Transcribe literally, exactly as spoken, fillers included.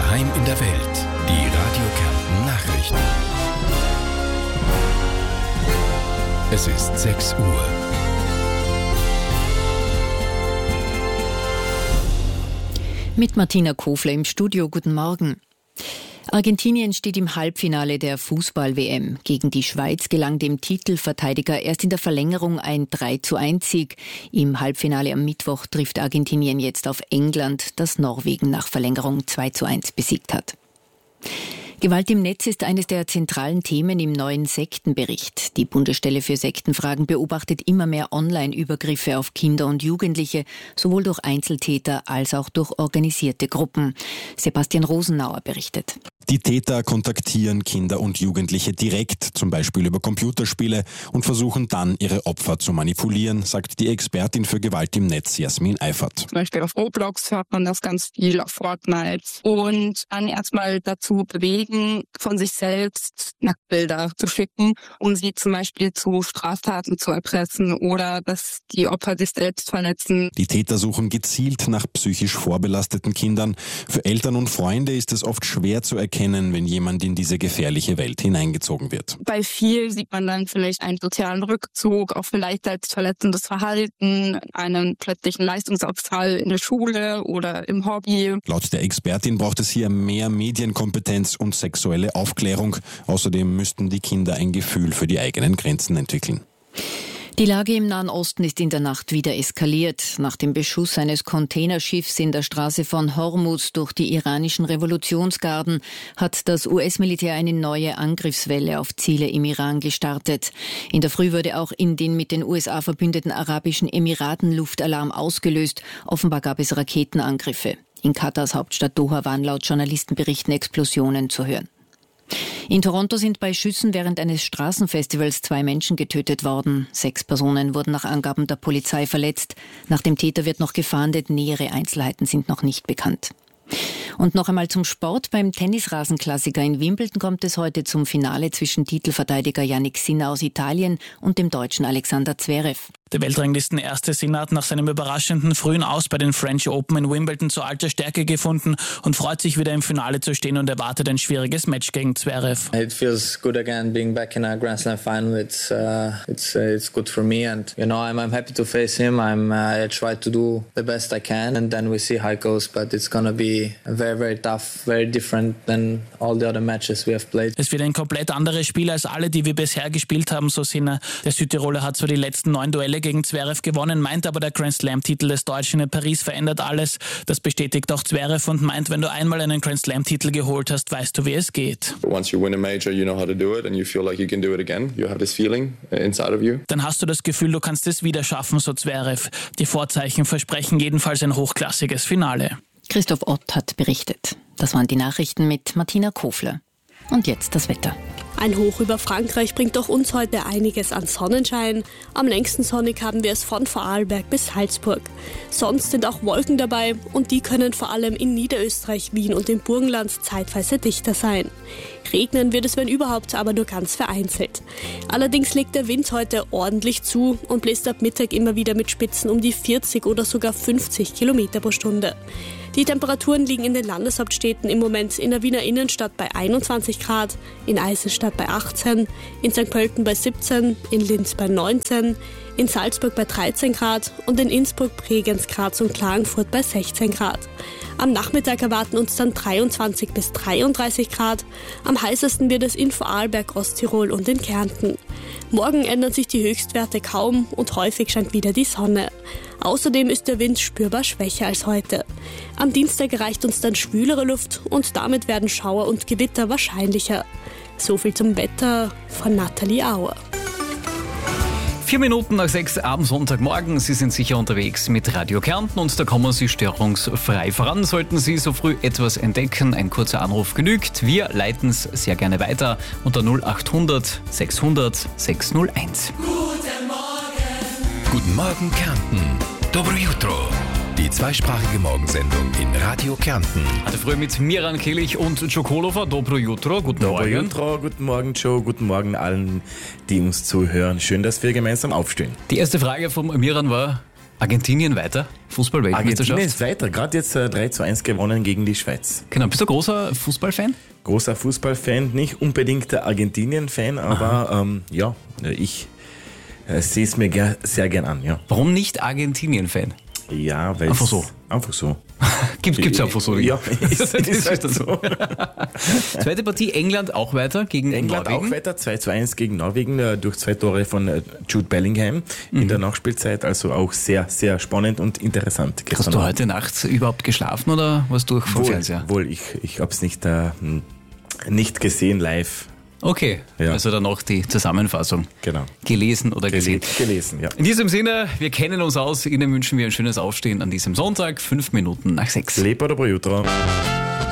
Daheim in der Welt. Die Radio Kärnten Nachrichten. Es ist sechs Uhr. Mit Martina Kofler im Studio. Guten Morgen. Argentinien steht im Halbfinale der Fußball-W M. Gegen die Schweiz gelang dem Titelverteidiger erst in der Verlängerung ein drei zu eins Sieg. Im Halbfinale am Mittwoch trifft Argentinien jetzt auf England, das Norwegen nach Verlängerung zwei zu eins besiegt hat. Gewalt im Netz ist eines der zentralen Themen im neuen Sektenbericht. Die Bundesstelle für Sektenfragen beobachtet immer mehr Online-Übergriffe auf Kinder und Jugendliche, sowohl durch Einzeltäter als auch durch organisierte Gruppen. Sebastian Rosenauer berichtet. Die Täter kontaktieren Kinder und Jugendliche direkt, zum Beispiel über Computerspiele, und versuchen dann, ihre Opfer zu manipulieren, sagt die Expertin für Gewalt im Netz, Jasmin Eifert. Zum Beispiel auf Roblox hört man das ganz viel, auf Fortnite. Und dann erstmal dazu bewegen, von sich selbst Nacktbilder zu schicken, um sie zum Beispiel zu Straftaten zu erpressen oder dass die Opfer sich selbst verletzen. Die Täter suchen gezielt nach psychisch vorbelasteten Kindern. Für Eltern und Freunde ist es oft schwer zu erkennen, wenn jemand in diese gefährliche Welt hineingezogen wird. Bei viel sieht man dann vielleicht einen sozialen Rückzug, auch vielleicht als verletzendes Verhalten, einen plötzlichen Leistungsabfall in der Schule oder im Hobby. Laut der Expertin braucht es hier mehr Medienkompetenz und sexuelle Aufklärung. Außerdem müssten die Kinder ein Gefühl für die eigenen Grenzen entwickeln. Die Lage im Nahen Osten ist in der Nacht wieder eskaliert. Nach dem Beschuss eines Containerschiffs in der Straße von Hormuz durch die iranischen Revolutionsgarden hat das U S-Militär eine neue Angriffswelle auf Ziele im Iran gestartet. In der Früh wurde auch in den mit den U S A verbündeten Arabischen Emiraten Luftalarm ausgelöst. Offenbar gab es Raketenangriffe. In Katars Hauptstadt Doha waren laut Journalistenberichten Explosionen zu hören. In Toronto sind bei Schüssen während eines Straßenfestivals zwei Menschen getötet worden. Sechs Personen wurden nach Angaben der Polizei verletzt. Nach dem Täter wird noch gefahndet. Nähere Einzelheiten sind noch nicht bekannt. Und noch einmal zum Sport. Beim Tennisrasenklassiker in Wimbledon kommt es heute zum Finale zwischen Titelverteidiger Jannik Sinner aus Italien und dem Deutschen Alexander Zverev. Der Weltranglisten-Erste Sinner hat nach seinem überraschenden frühen Aus bei den French Open in Wimbledon zu alter Stärke gefunden und freut sich wieder im Finale zu stehen und erwartet ein schwieriges Match gegen Zverev. It feels good again being back in a Grand Slam final. It's uh, it's uh, it's good for me, and you know I'm I'm happy to face him. I'm uh, I try to do the best I can, and then we see how it goes. But it's gonna be very very tough, very different than all the other matches we have played. Es wird ein komplett anderes Spiel als alle, die wir bisher gespielt haben, so Sinner. Der Südtiroler hat zwar die letzten neun Duelle gegen Zverev gewonnen, meint aber, der Grand Slam-Titel des Deutschen in Paris verändert alles. Das bestätigt auch Zverev und meint, wenn du einmal einen Grand Slam-Titel geholt hast, weißt du, wie es geht. Once you win a major, you know how to do it and you feel like you can do it again. You have this feeling inside of you. Dann hast du das Gefühl, du kannst es wieder schaffen, so Zverev. Die Vorzeichen versprechen jedenfalls ein hochklassiges Finale. Christoph Ott hat berichtet. Das waren die Nachrichten mit Martina Kofler. Und jetzt das Wetter. Ein Hoch über Frankreich bringt auch uns heute einiges an Sonnenschein. Am längsten sonnig haben wir es von Vorarlberg bis Salzburg. Sonst sind auch Wolken dabei und die können vor allem in Niederösterreich, Wien und im Burgenland zeitweise dichter sein. Regnen wird es, wenn überhaupt, aber nur ganz vereinzelt. Allerdings legt der Wind heute ordentlich zu und bläst ab Mittag immer wieder mit Spitzen um die vierzig oder sogar fünfzig Kilometer pro Stunde. Die Temperaturen liegen in den Landeshauptstädten im Moment in der Wiener Innenstadt bei einundzwanzig Grad, in Eisenstadt bei achtzehn, in Sankt Pölten bei siebzehn, in Linz bei neunzehn, in Salzburg bei dreizehn Grad und in Innsbruck, Bregenz, Graz und Klagenfurt bei sechzehn Grad. Am Nachmittag erwarten uns dann dreiundzwanzig bis dreiunddreißig Grad. Am heißesten wird es in Vorarlberg, Osttirol und in Kärnten. Morgen ändern sich die Höchstwerte kaum und häufig scheint wieder die Sonne. Außerdem ist der Wind spürbar schwächer als heute. Am Dienstag erreicht uns dann schwülere Luft und damit werden Schauer und Gewitter wahrscheinlicher. So viel zum Wetter von Nathalie Auer. Vier Minuten nach sechs am Sonntagmorgen. Sie sind sicher unterwegs mit Radio Kärnten und da kommen Sie störungsfrei voran. Sollten Sie so früh etwas entdecken, ein kurzer Anruf genügt. Wir leiten es sehr gerne weiter unter null acht hundert sechshundert sechshunderteins. Guten Morgen! Guten Morgen Kärnten. Dobro jutro. Die zweisprachige Morgensendung in Radio Kärnten. Heute früh mit Miran Kehlich und Joe Kolofer. Dobro jutro, guten Dobro Morgen. Jutro, guten Morgen Joe, guten Morgen allen, die uns zuhören. Schön, dass wir gemeinsam aufstehen. Die erste Frage vom Miran war, Argentinien weiter? Fußball-Weltmeisterschaft? Argentinien ist weiter, gerade jetzt äh, drei zu eins gewonnen gegen die Schweiz. Genau, bist du ein großer Fußballfan? Großer Fußballfan, nicht unbedingt der Argentinien-Fan, aber ähm, ja, ich äh, sehe es mir ger- sehr gern an. Ja, Warum nicht Argentinien-Fan? ja weil Einfach so. Einfach so. Gibt es einfach so. Ja, ist, das ist halt ist so. Zweite Partie, England auch weiter gegen England Norwegen. auch weiter, zwei zu eins gegen Norwegen äh, durch zwei Tore von äh, Jude Bellingham in Mhm. der Nachspielzeit. Also auch sehr, sehr spannend und interessant. Hast du heute Nacht überhaupt geschlafen oder warst du durch vom wohl, Fernseher? wohl, ich, ich habe es nicht, äh, nicht gesehen live. Okay, Ja. also dann noch die Zusammenfassung Genau. gelesen oder gesehen. Gele- gelesen, ja. In diesem Sinne, wir kennen uns aus. Ihnen wünschen wir ein schönes Aufstehen an diesem Sonntag, fünf Minuten nach sechs. Leber oder Jutro.